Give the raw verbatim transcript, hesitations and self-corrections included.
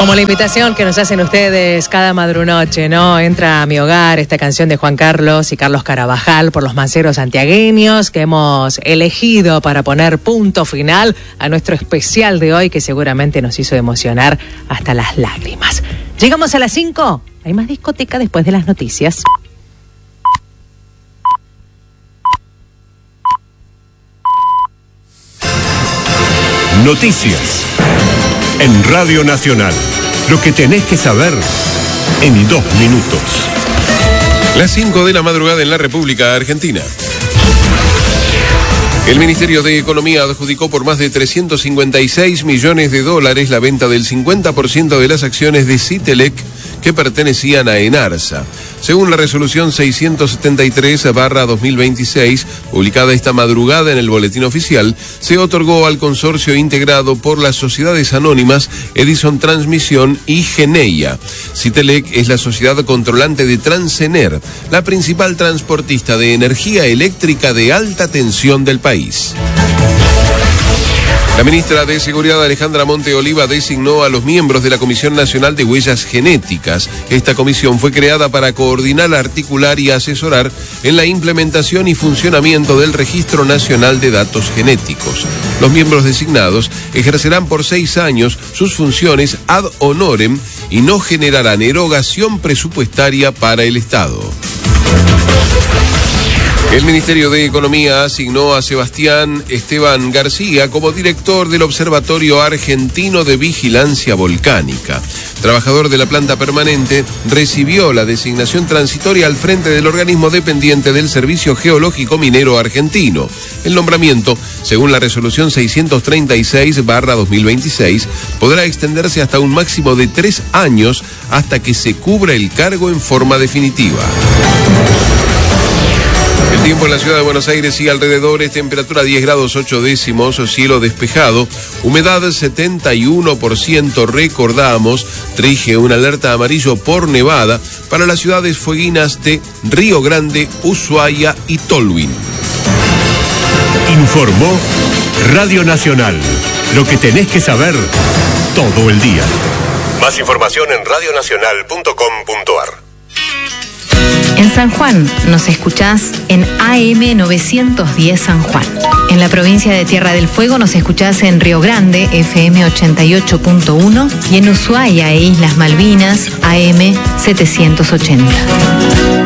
Como la invitación que nos hacen ustedes cada madrunoche, ¿no? Entra a mi hogar esta canción de Juan Carlos y Carlos Carabajal por los manceros santiagueños que hemos elegido para poner punto final a nuestro especial de hoy que seguramente nos hizo emocionar hasta las lágrimas. Llegamos a las cinco. Hay más discoteca después de las noticias. Noticias en Radio Nacional. Lo que tenés que saber en dos minutos. Las cinco de la madrugada en la República Argentina. El Ministerio de Economía adjudicó por más de trescientos cincuenta y seis millones de dólares la venta del cincuenta por ciento de las acciones de Citelec que pertenecían a Enarsa. Según la resolución seiscientos setenta y tres barra dos mil veintiséis, publicada esta madrugada en el Boletín Oficial, se otorgó al consorcio integrado por las sociedades anónimas Edison Transmisión y Geneia. Citelec es la sociedad controlante de Transener, la principal transportista de energía eléctrica de alta tensión del país. La ministra de Seguridad, Alejandra Monte Oliva, designó a los miembros de la Comisión Nacional de Huellas Genéticas. Esta comisión fue creada para coordinar, articular y asesorar en la implementación y funcionamiento del Registro Nacional de Datos Genéticos. Los miembros designados ejercerán por seis años sus funciones ad honorem y no generarán erogación presupuestaria para el Estado. El Ministerio de Economía asignó a Sebastián Esteban García como director del Observatorio Argentino de Vigilancia Volcánica. Trabajador de la planta permanente, recibió la designación transitoria al frente del organismo dependiente del Servicio Geológico Minero Argentino. El nombramiento, según la resolución seiscientos treinta y seis barra dos mil veintiséis, podrá extenderse hasta un máximo de tres años hasta que se cubra el cargo en forma definitiva. El tiempo en la ciudad de Buenos Aires y alrededores, temperatura diez grados ocho décimos, cielo despejado, humedad setenta y uno por ciento, recordamos, rige una alerta amarillo por nevada para las ciudades fueguinas de Río Grande, Ushuaia y Tolwyn. Informó Radio Nacional. Lo que tenés que saber todo el día. Más información en radio nacional punto com punto a r. En San Juan nos escuchás en A M novecientos diez San Juan. En la provincia de Tierra del Fuego nos escuchás en Río Grande, F M ochenta y ocho punto uno, y en Ushuaia e Islas Malvinas, A M setecientos ochenta.